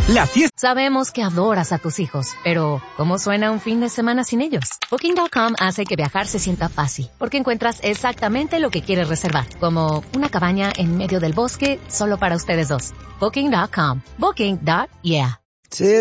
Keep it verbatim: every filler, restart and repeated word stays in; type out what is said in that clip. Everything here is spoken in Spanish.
La fiesta. Sabemos que adoras a tus hijos, pero ¿cómo suena un fin de semana sin ellos? Booking punto com hace que viajar se sienta fácil, porque encuentras exactamente lo que quieres reservar, como una cabaña en medio del bosque solo para ustedes dos. Booking punto com. Booking. Yeah. Sí,